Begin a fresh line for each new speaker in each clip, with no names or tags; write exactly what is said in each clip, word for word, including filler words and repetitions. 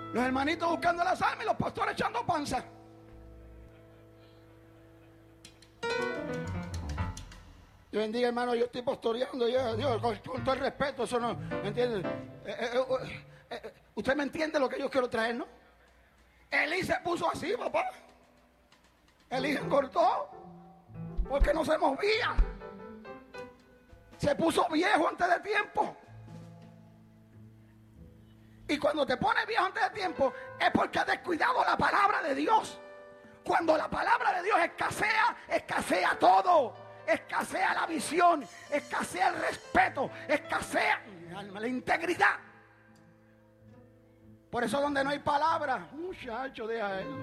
Los hermanitos buscando las almas y los pastores echando panza. Dios bendiga, hermano, yo estoy pastoreando, yo, Dios, con, con todo el respeto, eso no, ¿me entiende? Eh, eh, eh, eh, ¿Usted me entiende lo que yo quiero traer, no? Elí se puso así, papá. Elí engordó porque no se movía. Se puso viejo antes de tiempo. Y cuando te pones viejo antes de tiempo es porque has descuidado la palabra de Dios. Cuando la palabra de Dios escasea, escasea todo. Escasea la visión, escasea el respeto, escasea la integridad. Por eso donde no hay palabra, muchacho, deja eso.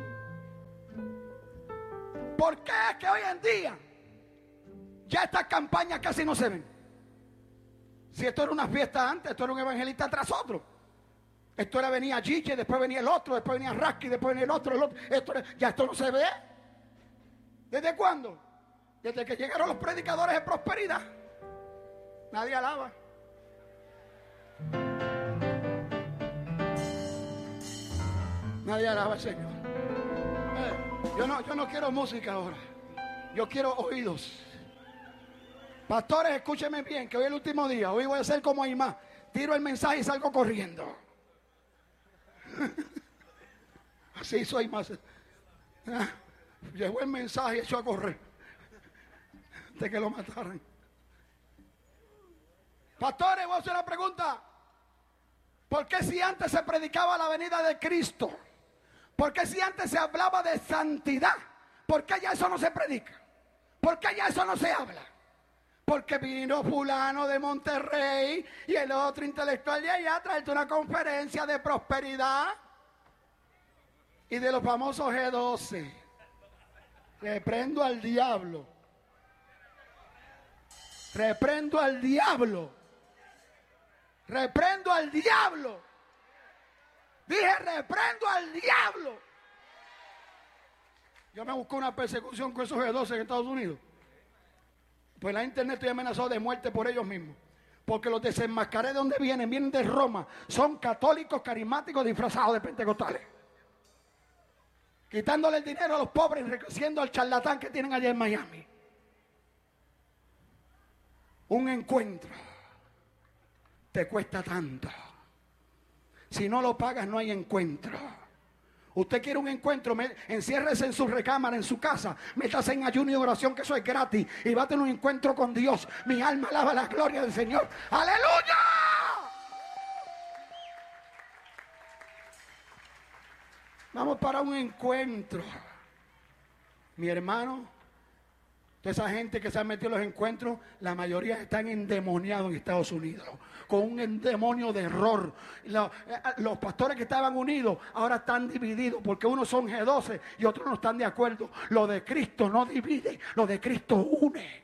¿Por qué es que hoy en día ya estas campañas casi no se ven? Si esto era una fiesta antes, esto era un evangelista tras otro. Esto era, venía Gigi, después venía el otro, después venía Rasky, después venía el otro, el otro. Esto era, ya esto no se ve. ¿Desde cuándo? Desde que llegaron los predicadores de prosperidad. Nadie alaba. Nadie alaba al Señor. Eh, yo, no, yo no quiero música ahora. Yo quiero oídos. Pastores, escúchenme bien, que hoy es el último día. Hoy voy a ser como Aimá. Tiro el mensaje y salgo corriendo. Así soy más. Llegó el mensaje y echó a correr de que lo mataran. Pastores, voy a hacer una pregunta. ¿Por qué si antes se predicaba la venida de Cristo? ¿Por qué si antes se hablaba de santidad? ¿Por qué ya eso no se predica? ¿Por qué ya eso no se habla? Porque vino fulano de Monterrey y el otro intelectual de allá a traerte una conferencia de prosperidad y de los famosos G doce. Reprendo al diablo. Reprendo al diablo. Reprendo al diablo. Dije, reprendo al diablo. Yo me busqué una persecución con esos G doce en Estados Unidos. Pues la internet estoy amenazado de muerte por ellos mismos. Porque los desenmascaré de donde vienen, vienen de Roma. Son católicos carismáticos disfrazados de pentecostales. Quitándole el dinero a los pobres, enriqueciendo al charlatán que tienen allá en Miami. Un encuentro te cuesta tanto. Si no lo pagas, no hay encuentro. Usted quiere un encuentro, enciérrese en su recámara, en su casa, métase en ayuno y oración, que eso es gratis, y va a tener un encuentro con Dios. Mi alma alaba la gloria del Señor. ¡Aleluya! Vamos para un encuentro. Mi hermano, toda esa gente que se ha metido en los encuentros, la mayoría están endemoniados en Estados Unidos, con un endemonio de error. Los, los pastores que estaban unidos ahora están divididos, porque unos son G doce y otros no están de acuerdo. Lo de Cristo no divide, lo de Cristo une.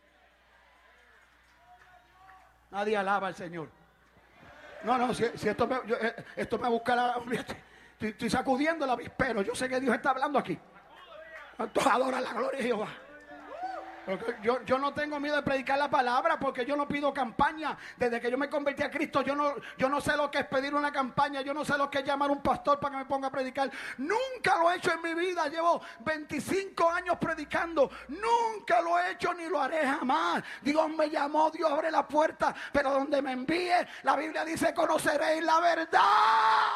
Nadie alaba al Señor. No, no, si, si esto me, yo, esto me busca la... Estoy, estoy sacudiendo el avispero. Yo sé que Dios está hablando aquí. Todos adoran la gloria de Jehová. Yo, yo no tengo miedo de predicar la palabra, porque yo no pido campaña. Desde que yo me convertí a Cristo, yo no, yo no sé lo que es pedir una campaña. Yo no sé lo que es llamar a un pastor para que me ponga a predicar. Nunca lo he hecho en mi vida. Llevo veinticinco años predicando. Nunca lo he hecho ni lo haré jamás. Dios me llamó, Dios abre la puerta, pero donde me envíe, la Biblia dice: conoceréis la verdad,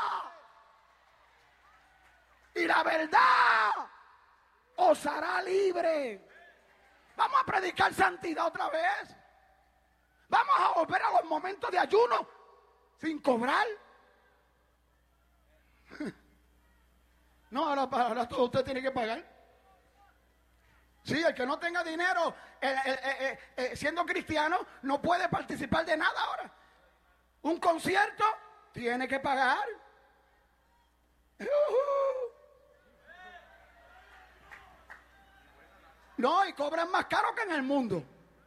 y la verdad os hará libre. Vamos a predicar santidad otra vez. Vamos a volver a los momentos de ayuno sin cobrar. No, ahora, ahora todo usted tiene que pagar. Sí, el que no tenga dinero eh, eh, eh, eh, siendo cristiano no puede participar de nada ahora. Un concierto tiene que pagar. Uh-huh. No, y cobran más caro que en el mundo.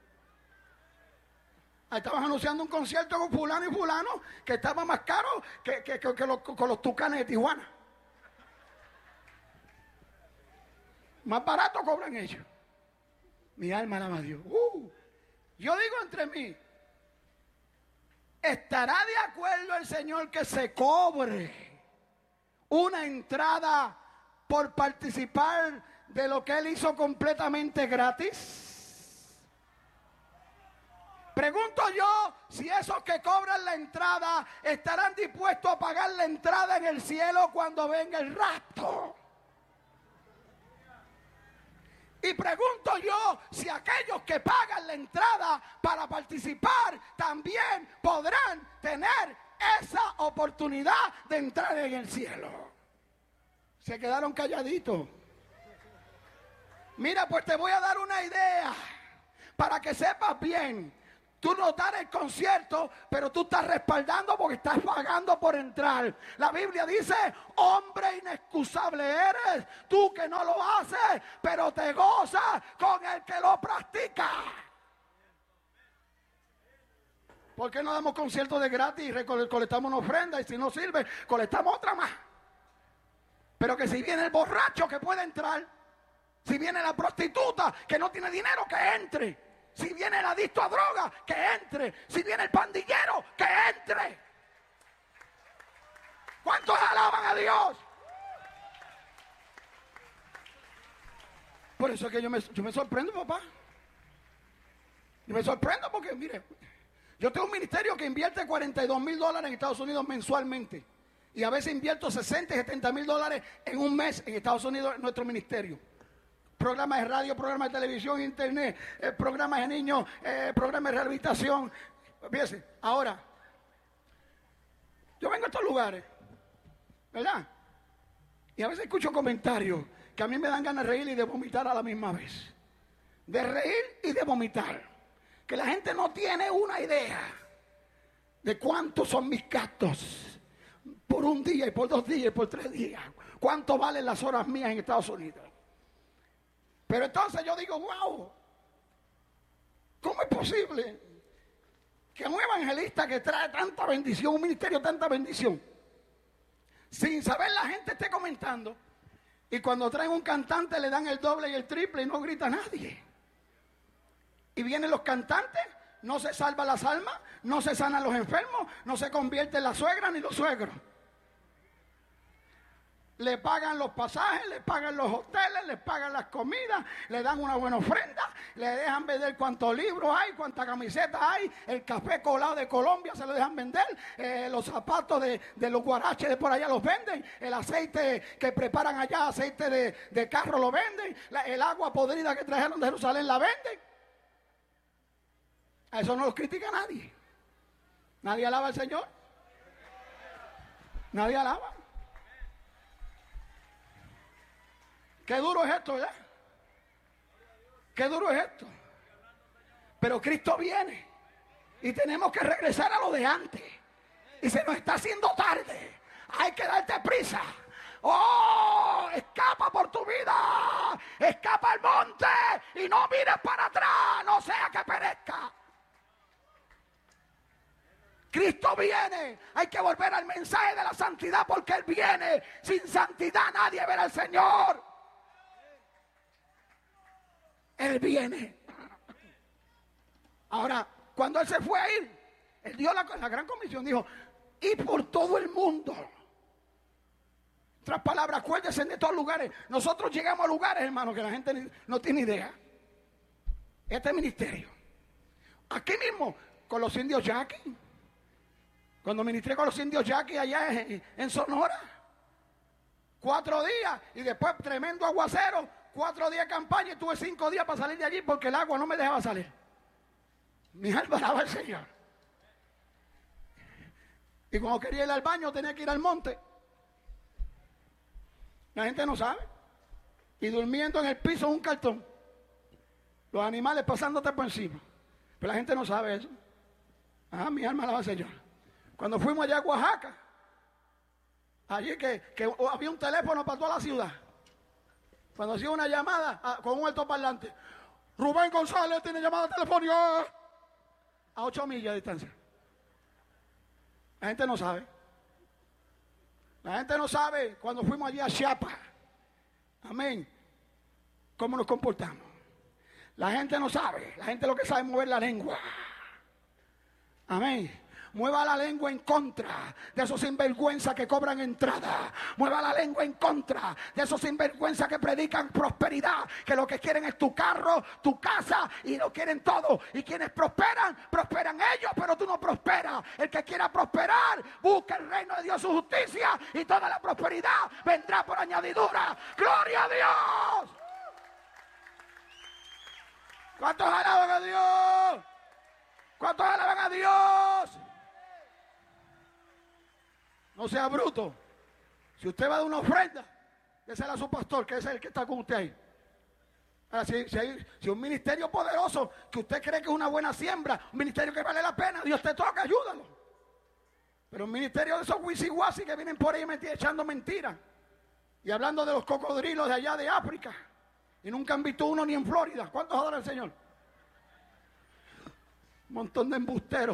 Ahí estaban anunciando un concierto con fulano y fulano que estaba más caro que, que, que, que los, con los Tucanes de Tijuana. Más barato cobran ellos. Mi alma alaba a Dios. Uh, yo digo entre mí, ¿estará de acuerdo el Señor que se cobre una entrada por participar de lo que Él hizo completamente gratis? Pregunto yo si esos que cobran la entrada estarán dispuestos a pagar la entrada en el cielo cuando venga el rapto. Y pregunto yo si aquellos que pagan la entrada para participar también podrán tener esa oportunidad de entrar en el cielo. Se quedaron calladitos. Mira, pues te voy a dar una idea para que sepas bien. Tú no das el concierto, pero tú estás respaldando porque estás pagando por entrar. La Biblia dice, hombre inexcusable eres, tú que no lo haces, pero te gozas con el que lo practica. ¿Por qué no damos conciertos de gratis y colectamos una ofrenda? Y si no sirve, colectamos otra más. Pero que si viene el borracho que puede entrar, si viene la prostituta que no tiene dinero, que entre. Si viene el adicto a droga, que entre. Si viene el pandillero, que entre. ¿Cuántos alaban a Dios? Por eso es que yo me, yo me sorprendo, papá. Yo me sorprendo porque, mire, yo tengo un ministerio que invierte cuarenta y dos mil dólares en Estados Unidos mensualmente. Y a veces invierto sesenta y setenta mil dólares en un mes en Estados Unidos en nuestro ministerio. Programas de radio, programas de televisión, internet, eh, programas de niños, eh, programas de rehabilitación. Fíjense, ahora, yo vengo a estos lugares, ¿verdad? Y a veces escucho comentarios que a mí me dan ganas de reír y de vomitar a la misma vez. De reír y de vomitar. Que la gente no tiene una idea de cuántos son mis gastos por un día y por dos días y por tres días. Cuánto valen las horas mías en Estados Unidos. Pero entonces yo digo, wow, ¿cómo es posible que un evangelista que trae tanta bendición, un ministerio tanta bendición, sin saber la gente esté comentando, y cuando traen un cantante le dan el doble y el triple y no grita nadie? Y vienen los cantantes, no se salvan las almas, no se sanan los enfermos, no se convierten las suegras ni los suegros. Le pagan los pasajes, le pagan los hoteles, le pagan las comidas, le dan una buena ofrenda, le dejan vender cuántos libros hay, cuántas camisetas hay, el café colado de Colombia se lo dejan vender, eh, los zapatos de, de los guaraches de por allá los venden, el aceite que preparan allá, aceite de, de carro lo venden, la, el agua podrida que trajeron de Jerusalén la venden. A eso no los critica nadie. Nadie alaba al Señor. Nadie alaba. Qué duro es esto, ¿verdad? Qué duro es esto. Pero Cristo viene y tenemos que regresar a lo de antes. Y se nos está haciendo tarde. Hay que darte prisa. ¡Oh! Escapa por tu vida. Escapa al monte y no mires para atrás. No sea que perezca. Cristo viene. Hay que volver al mensaje de la santidad porque Él viene. Sin santidad nadie verá al Señor. Él viene. Ahora, cuando Él se fue a ir, Él dio la, la gran comisión, dijo, y por todo el mundo. Otras palabras, acuérdense de todos lugares. Nosotros llegamos a lugares, hermano, que la gente no tiene idea. Este ministerio. Aquí mismo, con los indios yaquis. Cuando ministré con los indios yaquis allá en, en Sonora. Cuatro días y después tremendo aguacero. Cuatro días de campaña y tuve cinco días para salir de allí porque el agua no me dejaba salir. Mi alma alaba al Señor. Y cuando quería ir al baño tenía que ir al monte. La gente no sabe. Y durmiendo en el piso en un cartón. Los animales pasándote por encima. Pero la gente no sabe eso. Ah, mi alma alaba al Señor. Cuando fuimos allá a Oaxaca, allí que, que había un teléfono para toda la ciudad. Cuando hacía una llamada a, con un altoparlante, Rubén González tiene llamada telefónica a ocho millas de distancia. La gente no sabe. La gente no sabe cuando fuimos allí a Chiapas. Amén. Cómo nos comportamos. La gente no sabe. La gente lo que sabe es mover la lengua. Amén. Mueva la lengua en contra de esos sinvergüenzas que cobran entrada. Mueva la lengua en contra de esos sinvergüenzas que predican prosperidad, que lo que quieren es tu carro, tu casa, y lo quieren todo. Y quienes prosperan, prosperan ellos, pero tú no prosperas. El que quiera prosperar, busca el reino de Dios, su justicia, y toda la prosperidad vendrá por añadidura. ¡Gloria a Dios! ¿Cuántos alaban a Dios? ¿Cuántos alaban a Dios? No sea bruto. Si usted va a dar una ofrenda, désela a su pastor, que es el que está con usted ahí. Ahora, si, si hay si un ministerio poderoso que usted cree que es una buena siembra, un ministerio que vale la pena, Dios te toca, ayúdalo. Pero un ministerio de esos wisi-wasi que vienen por ahí echando mentiras y hablando de los cocodrilos de allá de África, y nunca han visto uno ni en Florida. ¿Cuántos adoran al Señor? Un montón de embusteros.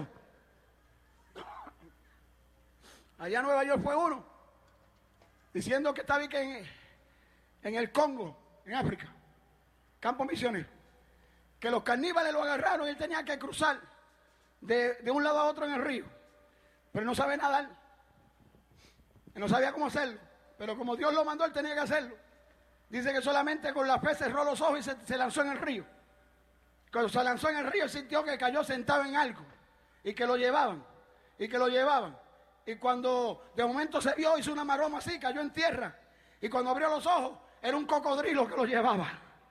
Allá en Nueva York fue uno diciendo que estaba en, en el Congo, en África, campo misionero, que los caníbales lo agarraron y él tenía que cruzar de, de un lado a otro en el río, pero no sabe nadar. Él no sabía cómo hacerlo, pero como Dios lo mandó, él tenía que hacerlo. Dice que solamente con la fe cerró los ojos y se, se lanzó en el río. Cuando se lanzó en el río, sintió que cayó sentado en algo y que lo llevaban, y que lo llevaban. Y cuando de momento se vio, hizo una maroma así, cayó en tierra. Y cuando abrió los ojos, era un cocodrilo que lo llevaba.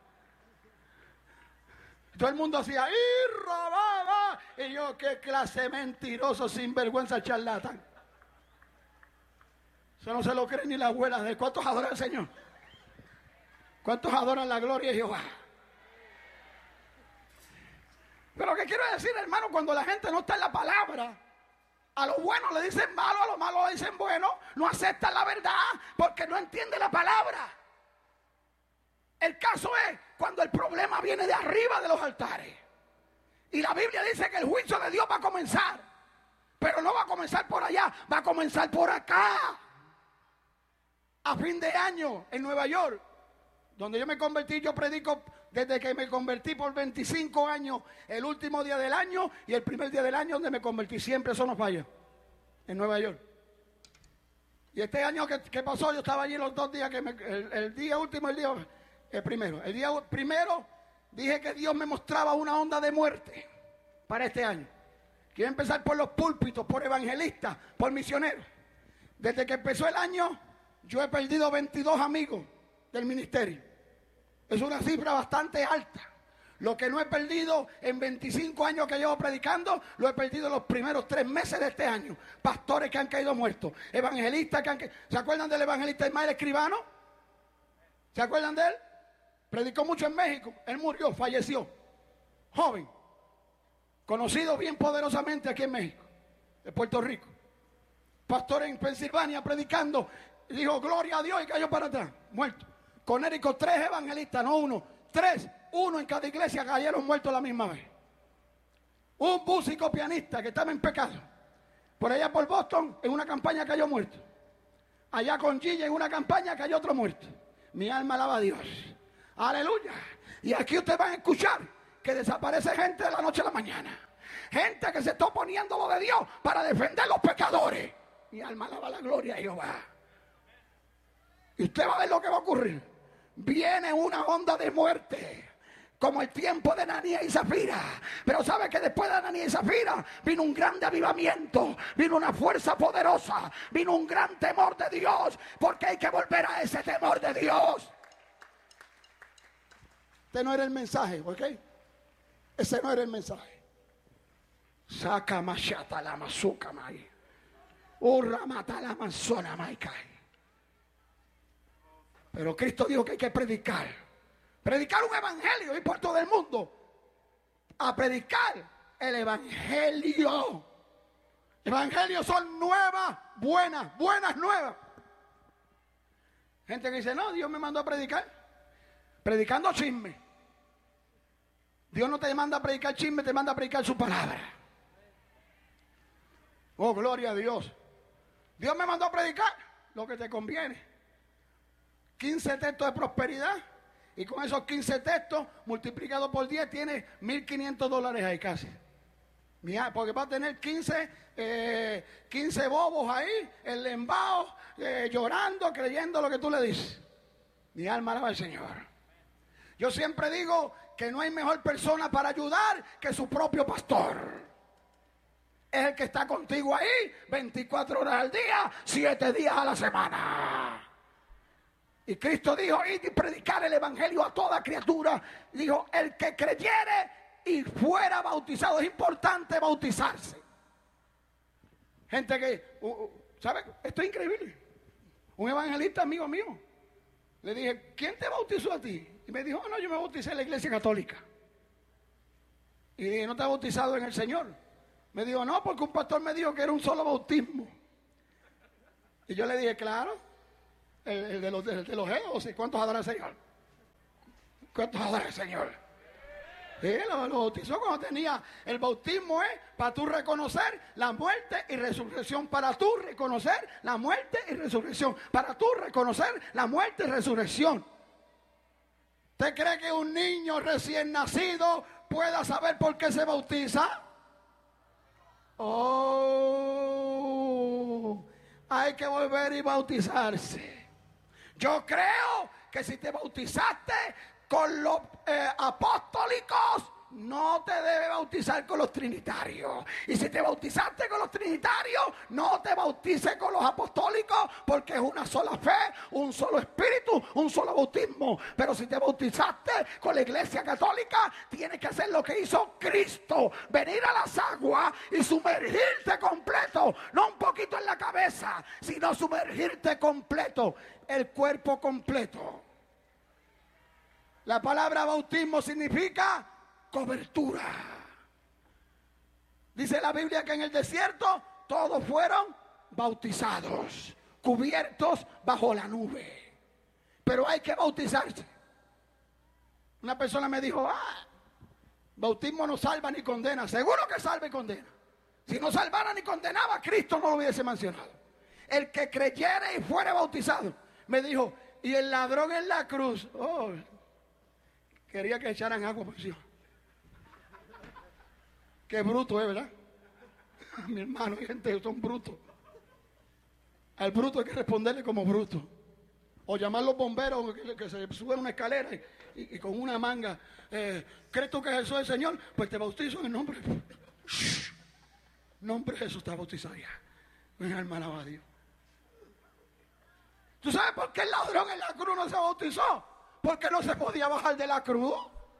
Todo el mundo hacía, ¡y robaba! Y yo, qué clase de mentiroso, sinvergüenza, charlatán. Eso no se lo cree ni la abuela de cuántos adoran al Señor. ¿Cuántos adoran la gloria de Jehová? Pero lo que quiero decir, hermano, cuando la gente no está en la palabra, a lo bueno le dicen malo, a lo malo le dicen bueno, no aceptan la verdad porque no entiende la palabra. El caso es cuando el problema viene de arriba de los altares. Y la Biblia dice que el juicio de Dios va a comenzar, pero no va a comenzar por allá, va a comenzar por acá. A fin de año en Nueva York, donde yo me convertí, yo predico desde que me convertí por veinticinco años, el último día del año y el primer día del año donde me convertí, siempre eso no falla, en Nueva York. Y este año que, que pasó, yo estaba allí los dos días, que me, el, el día último, el día el primero. El día primero dije que Dios me mostraba una onda de muerte para este año. Quiero empezar por los púlpitos, por evangelistas, por misioneros. Desde que empezó el año, yo he perdido veintidós amigos del ministerio. Es una cifra bastante alta. Lo que no he perdido en veinticinco años que llevo predicando, lo he perdido en los primeros tres meses de este año. Pastores que han caído muertos, evangelistas que han caído. ¿Se acuerdan del evangelista Ismael Escribano? ¿Se acuerdan de él? Predicó mucho en México. Él murió, falleció. Joven. Conocido bien poderosamente aquí en México, de Puerto Rico. Pastor en Pensilvania predicando. Dijo, gloria a Dios, y cayó para atrás, muerto. Conérico, tres evangelistas, no uno, tres, uno en cada iglesia cayeron muertos la misma vez. Un músico pianista que estaba en pecado, por allá por Boston, en una campaña cayó muerto. Allá con Gilla, en una campaña cayó otro muerto. Mi alma alaba a Dios. Aleluya. Y aquí ustedes van a escuchar que desaparece gente de la noche a la mañana. Gente que se está oponiendo a lo de Dios para defender a los pecadores. Mi alma alaba la gloria a Jehová. Y usted va a ver lo que va a ocurrir. Viene una onda de muerte, como el tiempo de Ananías y Zafira. Pero sabe que después de Ananías y Zafira vino un grande avivamiento, vino una fuerza poderosa, vino un gran temor de Dios, porque hay que volver a ese temor de Dios. Este no era el mensaje, ¿ok? Ese no era el mensaje. Saca machata la mazuca mai. Urra mata la manzona maikai. Pero Cristo dijo que hay que predicar. Predicar un evangelio y por todo el mundo. A predicar el evangelio. Evangelios son nuevas, buenas, buenas nuevas. Gente que dice, no, Dios me mandó a predicar. Predicando chisme. Dios no te manda a predicar chisme, te manda a predicar su palabra. Oh, gloria a Dios. Dios me mandó a predicar lo que te conviene. quince textos de prosperidad, y con esos quince textos multiplicado por diez tienes mil quinientos dólares ahí casi. Porque va a tener quince, eh, quince bobos ahí, el embao, eh, llorando, creyendo lo que tú le dices. Mi alma alaba al Señor. Yo siempre digo que no hay mejor persona para ayudar que su propio pastor. Es el que está contigo ahí veinticuatro horas al día, siete días a la semana. Y Cristo dijo, id y predicar el evangelio a toda criatura. Dijo, el que creyere y fuera bautizado. Es importante bautizarse. Gente que, uh, uh, ¿sabe? Esto es increíble. Un evangelista amigo mío, le dije, ¿quién te bautizó a ti? Y me dijo, oh, no, yo me bauticé en la iglesia católica. Y dije, ¿no te has bautizado en el Señor? Me dijo, no, porque un pastor me dijo que era un solo bautismo. Y yo le dije, claro, el, el de los, el de los geos. ¿Cuántos adoran al Señor? ¿Cuántos adoran al Señor? Sí, lo, lo bautizó cuando tenía. El bautismo es para tú reconocer la muerte y resurrección. Para tú reconocer la muerte y resurrección. Para tú reconocer la muerte y resurrección. ¿Usted cree que un niño recién nacido pueda saber por qué se bautiza? Oh, hay que volver y bautizarse. Yo creo que si te bautizaste con los eh, apostólicos, no te debe bautizar con los trinitarios. Y si te bautizaste con los trinitarios, no te bautices con los apostólicos, porque es una sola fe, un solo espíritu, un solo bautismo. Pero si te bautizaste con la iglesia católica, tienes que hacer lo que hizo Cristo: venir a las aguas y sumergirte completo, no un poquito en la cabeza, sino sumergirte completo, el cuerpo completo. La palabra bautismo significa cobertura. Dice la Biblia que en el desierto todos fueron bautizados, cubiertos bajo la nube. Pero hay que bautizarse. Una persona me dijo, ah, bautismo no salva ni condena. Seguro que salva y condena. Si no salvara ni condenaba, Cristo no lo hubiese mencionado. El que creyere y fuere bautizado. Me dijo, y el ladrón en la cruz, oh, quería que echaran agua por encima. Qué bruto es, ¿verdad? Mi hermano y gente son brutos. Al bruto hay que responderle como bruto. O llamar a los bomberos que, que se suben una escalera y, y, y con una manga. Eh, ¿Crees tú que Jesús es el Señor? Pues te bautizo en el nombre. Shh. Nombre de Jesús está bautizado ya. Mi alma alaba a Dios. ¿Tú sabes por qué el ladrón en la cruz no se bautizó? Porque no se podía bajar de la cruz.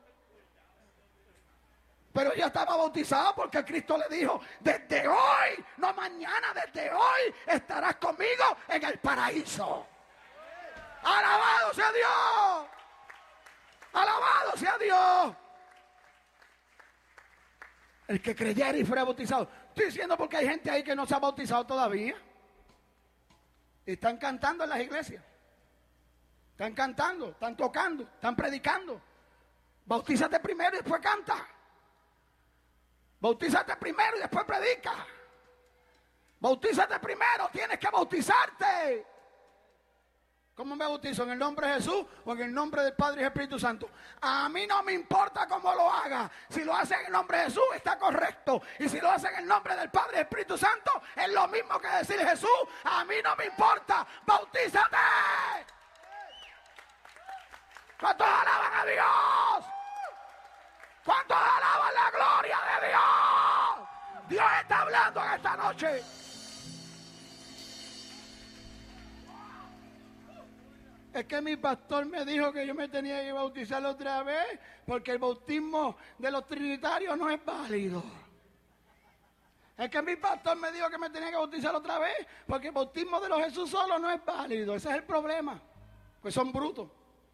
Pero ella estaba bautizada porque Cristo le dijo, desde hoy, no mañana, desde hoy estarás conmigo en el paraíso. ¡Alabado sea Dios! ¡Alabado sea Dios! El que creyera y fuera bautizado. Estoy diciendo porque hay gente ahí que no se ha bautizado todavía. Y están cantando en las iglesias. Están cantando, están tocando, están predicando. Bautízate primero y después canta. Bautízate primero y después predica. Bautízate primero, tienes que bautizarte. ¿Cómo me bautizo? ¿En el nombre de Jesús o en el nombre del Padre y Espíritu Santo? A mí no me importa cómo lo haga. Si lo hace en el nombre de Jesús, está correcto. Y si lo hace en el nombre del Padre y Espíritu Santo, es lo mismo que decir Jesús. A mí no me importa. ¡Bautízate! ¿Cuántos alaban a Dios? ¿Cuántos alaban la gloria de Dios? Dios está hablando en esta noche. Es que mi pastor me dijo que yo me tenía que bautizar otra vez porque el bautismo de los trinitarios no es válido. Es que mi pastor me dijo que me tenía que bautizar otra vez porque el bautismo de los Jesús solo no es válido. Ese es el problema. Pues son brutos.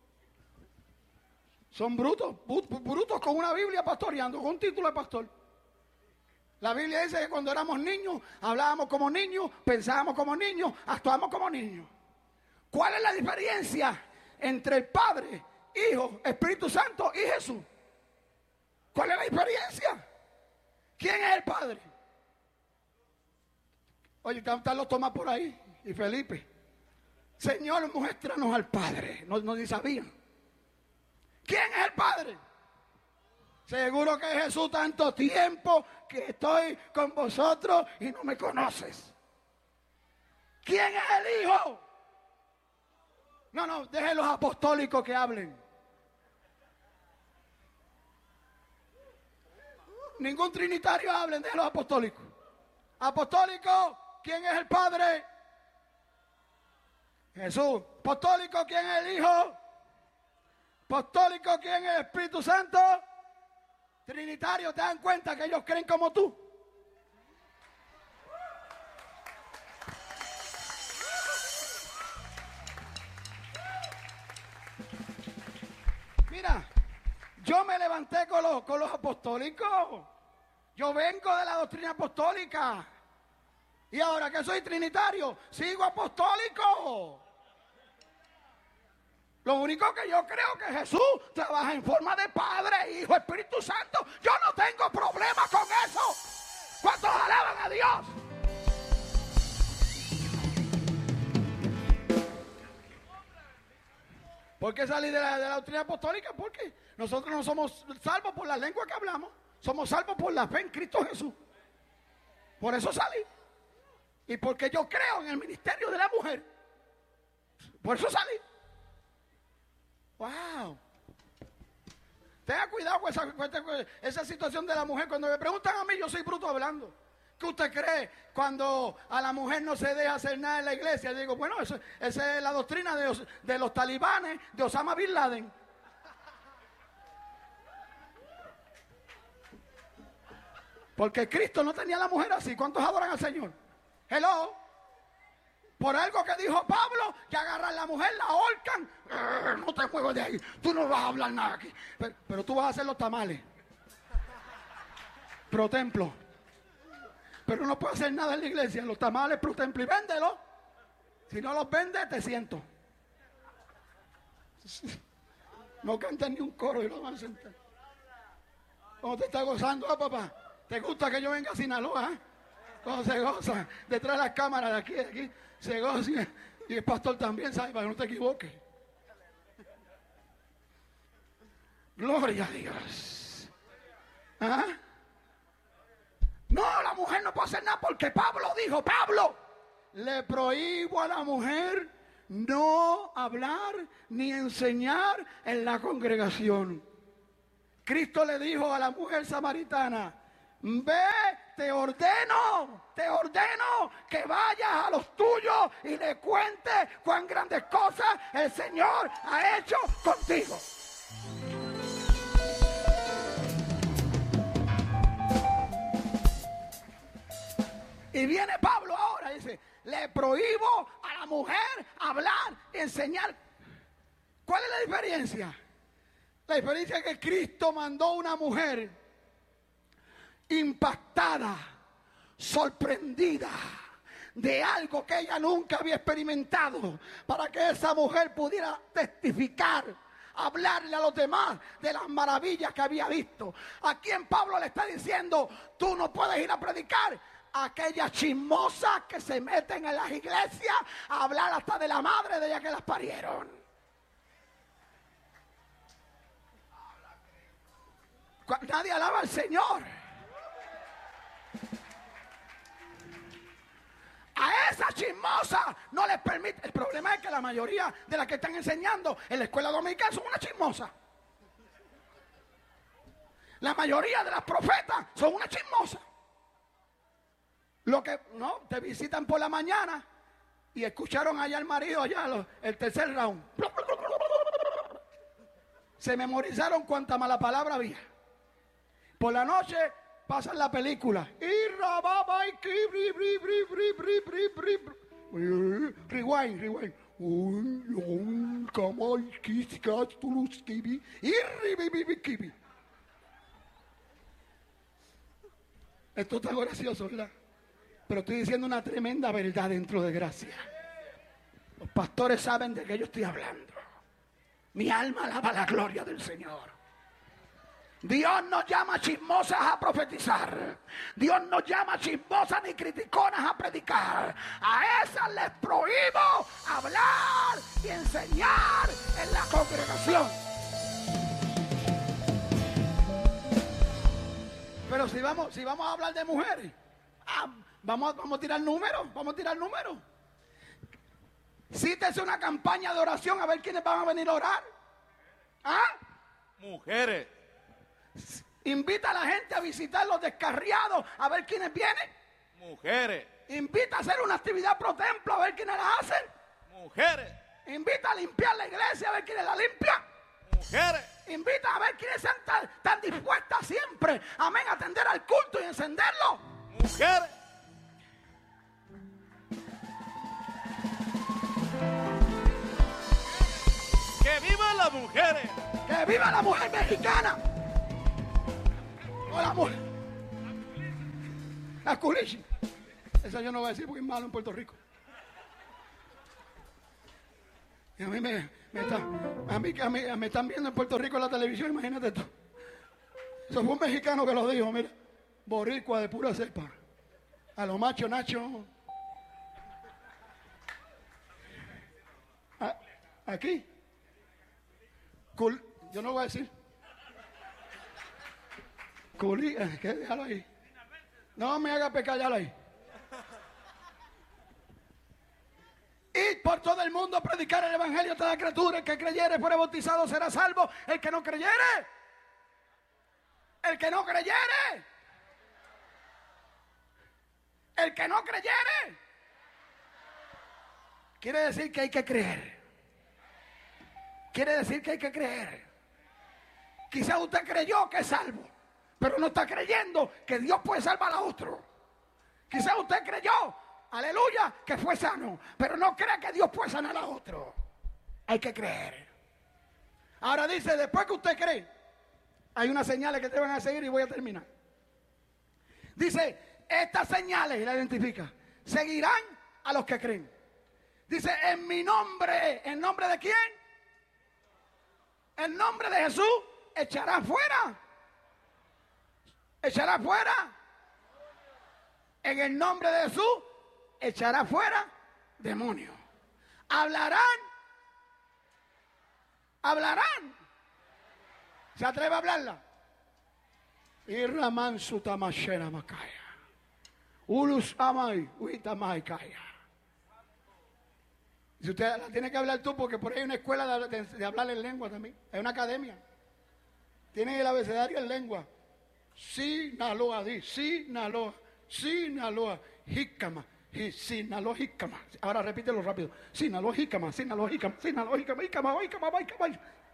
Son brutos, brutos con una Biblia pastoreando, con un título de pastor. La Biblia dice que cuando éramos niños, hablábamos como niños, pensábamos como niños, actuábamos como niños. ¿Cuál es la diferencia entre el Padre, Hijo, Espíritu Santo y Jesús? ¿Cuál es la diferencia? ¿Quién es el Padre? Oye, están los Tomás por ahí y Felipe. Señor, muéstranos al Padre. No, no ni sabían. ¿Quién es el Padre? Seguro que Jesús, tanto tiempo que estoy con vosotros y no me conoces. ¿Quién es el Hijo? No, no, dejen los apostólicos que hablen. Ningún trinitario hablen, dejen los apostólicos. Apostólico, ¿quién es el Padre? Jesús. Apostólico, ¿quién es el Hijo? Apostólico, ¿quién es el Espíritu Santo? Trinitario, ¿te dan cuenta que ellos creen como tú? Mira, yo me levanté con los, con los apostólicos. Yo vengo de la doctrina apostólica. Y ahora que soy trinitario, sigo apostólico. Lo único que yo creo que Jesús trabaja en forma de Padre, Hijo, Espíritu Santo. Yo no tengo problema con eso. ¿Cuántos alaban a Dios? ¿Por qué salí de la, de la doctrina apostólica? Porque nosotros no somos salvos por la lengua que hablamos. Somos salvos por la fe en Cristo Jesús. Por eso salí. Y porque yo creo en el ministerio de la mujer. Por eso salí. Wow. Tenga cuidado con esa, con esa situación de la mujer. Cuando me preguntan a mí, yo soy bruto hablando. ¿Qué usted cree cuando a la mujer no se deja hacer nada en la iglesia? Yo digo, bueno, eso, esa es la doctrina de, de los talibanes, de Osama Bin Laden. Porque Cristo no tenía a la mujer así. ¿Cuántos adoran al Señor? Hello. Por algo que dijo Pablo, que agarran a la mujer, la ahorcan. No te muevas de ahí. Tú no vas a hablar nada aquí. Pero, pero tú vas a hacer los tamales. Pro templo. Pero no puedes hacer nada en la iglesia. Los tamales pro templo. Y véndelo. Si no los vendes, te siento. No cantan ni un coro y lo van a sentar. ¿Cómo te está gozando, ah, papá? ¿Te gusta que yo venga a Sinaloa? ¿Eh? ¿Cómo se goza? Detrás de las cámaras de aquí, de aquí, se goza. Y el pastor también sabe, para que no te equivoques. Gloria a Dios. ¿Ah? No, la mujer no puede hacer nada porque Pablo dijo, Pablo, le prohíbo a la mujer no hablar ni enseñar en la congregación. Cristo le dijo a la mujer samaritana, ve, te ordeno, te ordeno que vayas a los tuyos y le cuentes cuán grandes cosas el Señor ha hecho contigo. Y viene Pablo ahora y dice, le prohíbo a la mujer hablar, enseñar. ¿Cuál es la diferencia? La diferencia es que Cristo mandó una mujer impactada, sorprendida de algo que ella nunca había experimentado, para que esa mujer pudiera testificar, hablarle a los demás de las maravillas que había visto. ¿A quién Pablo le está diciendo, tú no puedes ir a predicar? A aquellas chismosas que se meten en las iglesias a hablar hasta de la madre de ella que las parieron. Nadie alaba al Señor. A esa chismosa no les permite. El problema es que la mayoría de las que están enseñando en la escuela dominical son una chismosa. La mayoría de las profetas son una chismosa. Lo que no te visitan por la mañana y escucharon allá al marido allá los, el tercer round. Se memorizaron cuánta mala palabra había. Por la noche pasan la película. Rewind, rewind. Esto está gracioso, ¿verdad? Pero estoy diciendo una tremenda verdad dentro de gracia. Los pastores saben de qué yo estoy hablando. Mi alma alaba la gloria del Señor. Dios nos llama chismosas a profetizar. Dios nos llama chismosas ni criticonas a predicar. A esas les prohíbo hablar y enseñar en la congregación. Pero si vamos, si vamos a hablar de mujeres, ah, vamos, vamos a tirar números, vamos a tirar números. Cítese una campaña de oración a ver quiénes van a venir a orar. ¿Ah?
Mujeres.
Invita a la gente a visitar los descarriados a ver quiénes vienen.
Mujeres.
Invita a hacer una actividad pro templo a ver quiénes la hacen.
Mujeres.
Invita a limpiar la iglesia a ver quiénes la limpian.
Mujeres.
Invita a ver quiénes están tan, tan dispuestas siempre, amén, a atender al culto y encenderlo.
Mujeres. ¡Que vivan las mujeres!
¡Que viva la mujer mexicana! O la mujer. La culichi. Esa yo no voy a decir porque es malo en Puerto Rico. Y a mí me, me, está, a mí, a mí me están viendo en Puerto Rico en la televisión, imagínate esto. Eso fue un mexicano que lo dijo, mira. Boricua de pura cepa. A lo macho Nacho. A, aquí. Cul, yo no voy a decir. Culi, ¿qué? Déjalo ahí. No me haga pecar, déjalo ahí. Y por todo el mundo a predicar el evangelio a toda criatura. El que creyere fuere bautizado será salvo. El que no creyere, el que no creyere, el que no creyere, quiere decir que hay que creer. Quiere decir que hay que creer. Quizás usted creyó que es salvo, pero no está creyendo que Dios puede salvar a otro. Quizás usted creyó, aleluya, que fue sano, pero no cree que Dios puede sanar a otro. Hay que creer. Ahora dice, después que usted cree, hay unas señales que te van a seguir y voy a terminar. Dice, estas señales, y la identifica, seguirán a los que creen. Dice, en mi nombre, ¿en nombre de quién? En nombre de Jesús, echará fuera. Echará fuera. En el nombre de Jesús, echará fuera demonios. Hablarán. Hablarán. ¿Se atreve a hablarla? Irraman su tamashera makaya. Ulus amai, uitamai kaya. Si usted la tiene que hablar tú, porque por ahí hay una escuela de, de, de hablar en lengua también. Hay una academia. Tienen el abecedario en lengua. Sinaloa, di, Sinaloa, Sinaloa, Jícama, Sinaloa, Jícama. Ahora repítelo rápido. Sinaloa, Jícama, Sinaloa, Jícama, Sinaloa, Jícama, Jícama, Jícama, Jícama.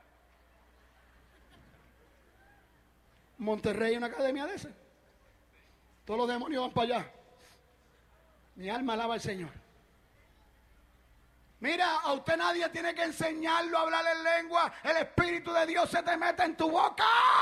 Monterrey hay una academia de esa. Todos los demonios van para allá. Mi alma alaba al Señor. Mira, a usted nadie tiene que enseñarlo a hablar en lengua. El Espíritu de Dios se te mete en tu boca.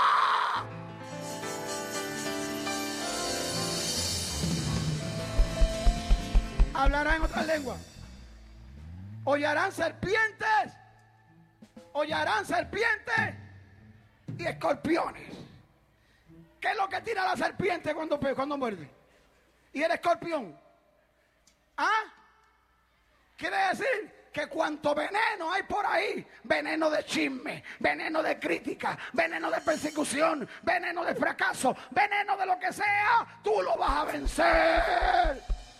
Hablará en otras lenguas. Hollarán serpientes. Hollarán serpientes y escorpiones. ¿Qué es lo que tira la serpiente cuando, cuando muerde? Y el escorpión. ¿Ah? Quiere decir que cuanto veneno hay por ahí, veneno de chisme, veneno de crítica, veneno de persecución, veneno de fracaso, veneno de lo que sea, tú lo vas a vencer.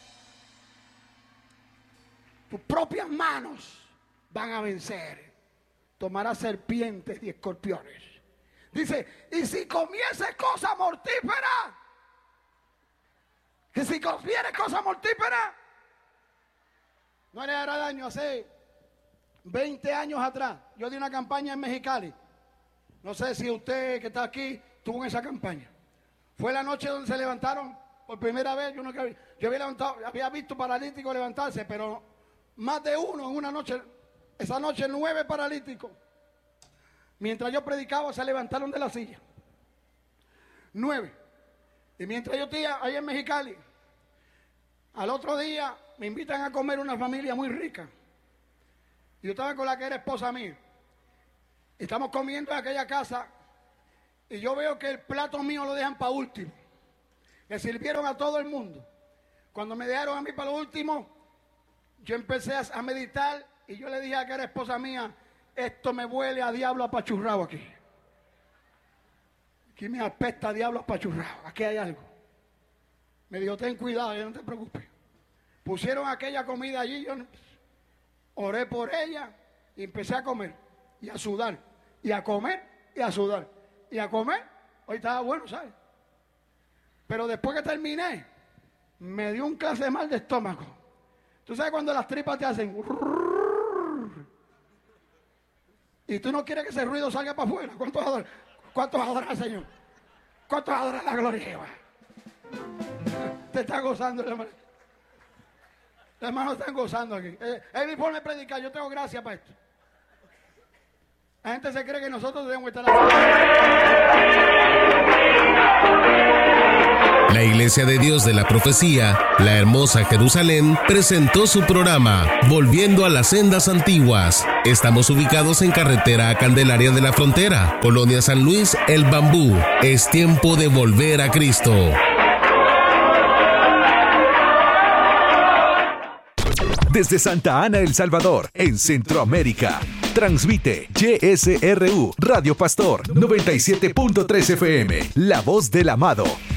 Tus propias manos van a vencer. Tomarás serpientes y escorpiones. Dice, y si comieses cosa mortífera, que si comieres cosa mortífera, no le hará daño. Hace veinte años atrás, yo di una campaña en Mexicali. No sé si usted que está aquí tuvo en esa campaña. Fue la noche donde se levantaron por primera vez. Yo, no, yo había, levantado, había visto paralíticos levantarse, pero más de uno en una noche. Esa noche nueve paralíticos. Mientras yo predicaba se levantaron de la silla. Nueve. Y mientras yo estaba ahí en Mexicali, al otro día me invitan a comer una familia muy rica. Yo estaba con la que era esposa mía. Estamos comiendo en aquella casa y yo veo que el plato mío lo dejan para último. Le sirvieron a todo el mundo. Cuando me dejaron a mí para lo último, yo empecé a meditar y yo le dije a la que era esposa mía, esto me huele a diablo apachurrado aquí. Aquí me apesta diablo apachurrado. Aquí hay algo. Me dijo, ten cuidado, no te preocupes. Pusieron aquella comida allí, yo oré por ella y empecé a comer y a sudar y a comer y a sudar y a comer. Hoy estaba bueno, ¿sabes? Pero después que terminé, me dio un clase de mal de estómago. ¿Tú sabes cuando las tripas te hacen? Y tú no quieres que ese ruido salga para afuera. ¿Cuántos adoran? ¿Cuántos adoran al Señor? ¿Cuántos adoran la gloria de Jehová? Te está gozando, hermano. Los hermanos están gozando aquí. Eh, es mi forma de predicar. Yo tengo gracia para esto. La gente se cree que nosotros debemos estar aquí.
La Iglesia de Dios de la Profecía, la hermosa Jerusalén, presentó su programa Volviendo a las Sendas Antiguas. Estamos ubicados en carretera a Candelaria de la Frontera, Colonia San Luis, El Bambú. Es tiempo de volver a Cristo.
Desde Santa Ana, El Salvador, en Centroamérica. Transmite Y S R U Radio Pastor noventa y siete punto tres F M, La Voz del Amado.